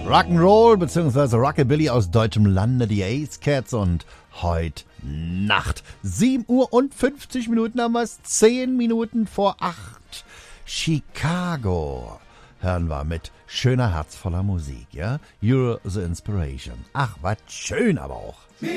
Rock'n'Roll bzw. Rockabilly aus deutschem Lande, die Ace Cats, und heute Nacht 7 Uhr und 50 Minuten haben wir es, 10 Minuten vor 8. Chicago hören wir mit schöner, herzvoller Musik, ja? You're the Inspiration. Ach, was schön aber auch.